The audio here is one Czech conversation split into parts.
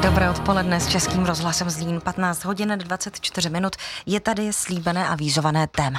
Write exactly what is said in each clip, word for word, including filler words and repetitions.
Dobré odpoledne s Českým rozhlasem Zlín, patnáct hodin dvacet čtyři minut. Je tady slíbené a vízované téma.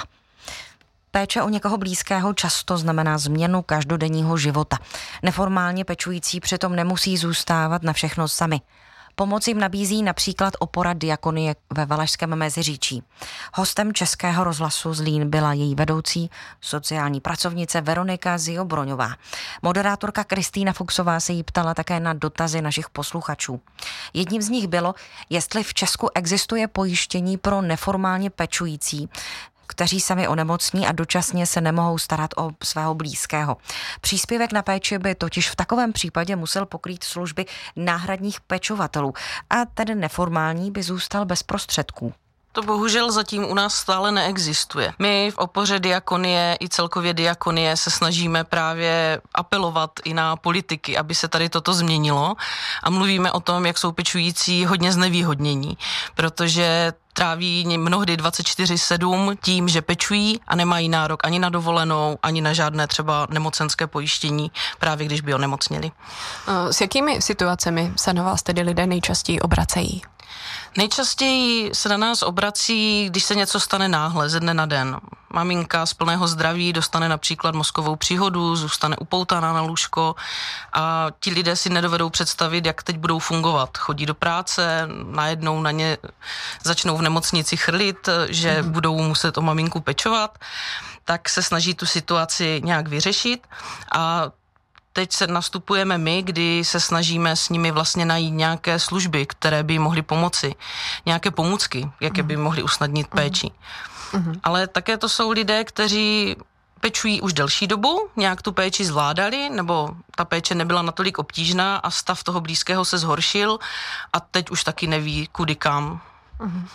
Péče o někoho blízkého často znamená změnu každodenního života. Neformálně pečující přitom nemusí zůstávat na všechno sami. Pomoc jim nabízí například opora Diakonie ve Valašském Meziříčí. Hostem Českého rozhlasu Zlín byla její vedoucí, sociální pracovnice Veronika Ziobroňová. Moderátorka Kristýna Fuchsová se jí ptala také na dotazy našich posluchačů. Jedním z nich bylo, jestli v Česku existuje pojištění pro neformálně pečující, kteří sami onemocní a dočasně se nemohou starat o svého blízkého. Příspěvek na péči by totiž v takovém případě musel pokrýt služby náhradních pečovatelů a tedy neformální by zůstal bez prostředků. To bohužel zatím u nás stále neexistuje. My v opoře Diakonie i celkově Diakonie se snažíme právě apelovat i na politiky, aby se tady toto změnilo a mluvíme o tom, jak jsou pečující hodně znevýhodnění, protože tráví mnohdy dvacet čtyři sedm tím, že pečují a nemají nárok ani na dovolenou, ani na žádné třeba nemocenské pojištění, právě když by onemocněli. S jakými situacemi se na vás tedy lidé nejčastěji obracejí? Nejčastěji se na nás obrací, když se něco stane náhle, ze dne na den. Maminka z plného zdraví dostane například mozkovou příhodu, zůstane upoutaná na lůžko a ti lidé si nedovedou představit, jak teď budou fungovat. Chodí do práce, najednou na ně začnou v nemocnici chrlit, že mm. budou muset o maminku pečovat, tak se snaží tu situaci nějak vyřešit a teď se nastupujeme my, kdy se snažíme s nimi vlastně najít nějaké služby, které by mohly pomoci, nějaké pomůcky, jaké by mohly usnadnit péči. Mm-hmm. Ale také to jsou lidé, kteří pečují už delší dobu, nějak tu péči zvládali, nebo ta péče nebyla natolik obtížná a stav toho blízkého se zhoršil a teď už taky neví, kudy kam. Um,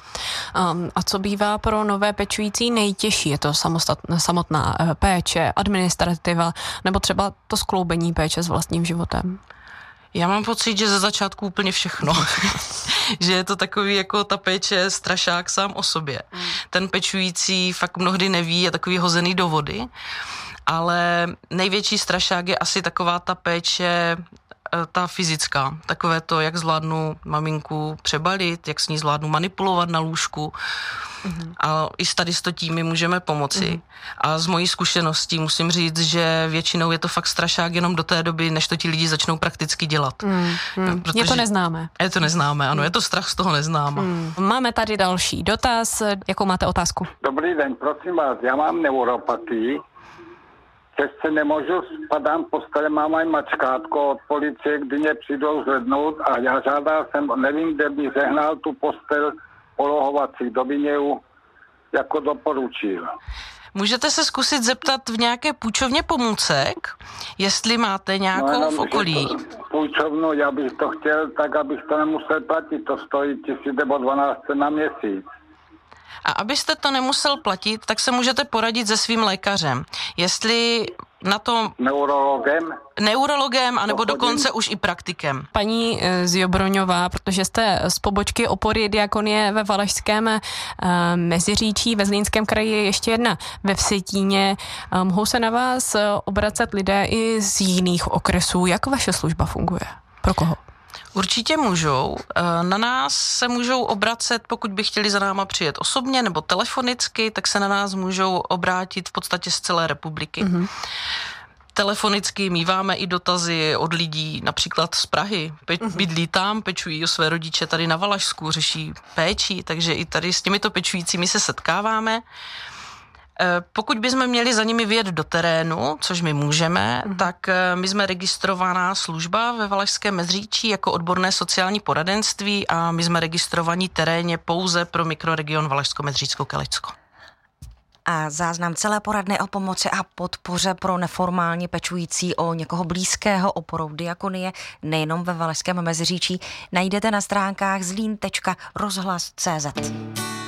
a co bývá pro nové pečující nejtěžší? Je to samotná péče, administrativa nebo třeba to skloubení péče s vlastním životem? Já mám pocit, že ze začátku úplně všechno. Že je to takový jako ta péče strašák sám o sobě. Mm. Ten pečující fakt mnohdy neví, je takový hozený do vody, ale největší strašák je asi taková ta péče ta fyzická, takové to, jak zvládnu maminku přebalit, jak s ní zvládnu manipulovat na lůžku mm-hmm. a i s tady s tím my můžeme pomoci. Mm-hmm. A z mojí zkušeností musím říct, že většinou je to fakt strašák jenom do té doby, než to ti lidi začnou prakticky dělat. Mm-hmm. Je to neznámé. Je to neznámé, ano, je to strach z toho neznáma. Mm. Máme tady další dotaz. Jakou máte otázku? Dobrý den, prosím vás, já mám neuropatii. Těžce nemůžu, spadám postele, mám aj mačkátko od policie, kdy mě přijdou zvednout a já žádal jsem, nevím, kde by zehnal tu postel polohovací, kdo by mě ju jako doporučil. Můžete se zkusit zeptat v nějaké půjčovně pomůcek, jestli máte nějakou no, jenom, v okolí. Půjčovnu, já bych to chtěl, tak abych to nemusel platit, to stojí tisíc nebo dvanáct na měsíc. A abyste to nemusel platit, tak se můžete poradit se svým lékařem. Jestli na to... Neurologem? Neurologem, anebo dokonce už i praktikem. Paní Ziobroňová, protože jste z pobočky opory Diakonie ve Valašském uh, Meziříčí, ve Zlínském kraji je ještě jedna ve Vsetíně. Uh, mohou se na vás obracet lidé i z jiných okresů. Jak vaše služba funguje? Pro koho? Určitě můžou. Na nás se můžou obracet, pokud by chtěli za náma přijet osobně nebo telefonicky, tak se na nás můžou obrátit v podstatě z celé republiky. Mm-hmm. Telefonicky míváme i dotazy od lidí, například z Prahy. Pe- mm-hmm. Bydlí tam, pečují o své rodiče tady na Valašsku, řeší péči, takže i tady s těmito pečujícími se setkáváme. Pokud bychom měli za nimi vyjet do terénu, což my můžeme, mm. tak my jsme registrovaná služba ve Valašském Meziříčí jako odborné sociální poradenství a my jsme registrovaní terénně pouze pro mikroregion Valašsko-Meziřícko-Kalicko. A záznam celé poradny o pomoci a podpoře pro neformálně pečující o někoho blízkého oporou Diakonie nejenom ve Valašském Meziříčí najdete na stránkách zlín tečka rozhlas tečka cé zet.